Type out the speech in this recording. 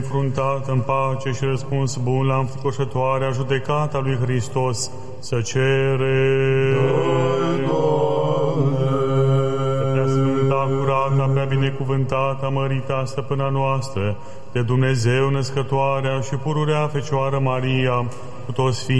Fruntat în pace și răspuns bun la înfricoșătoarea judecata lui Hristos, să cere. Prea sfânta, curata, prea binecuvântată, mărita stăpâna noastră, de Dumnezeu născătoarea și pururea Fecioară Maria, cu toți